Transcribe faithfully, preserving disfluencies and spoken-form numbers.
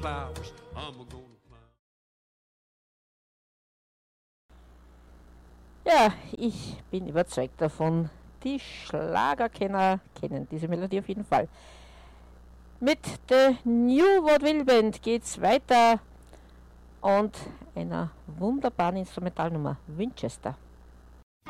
flowers. I'm a gonna climb. Ja, ich bin überzeugt davon, die Schlagerkenner kennen diese Melodie auf jeden Fall. Mit der New Vaudeville Band geht's weiter und einer wunderbaren Instrumentalnummer, Winchester.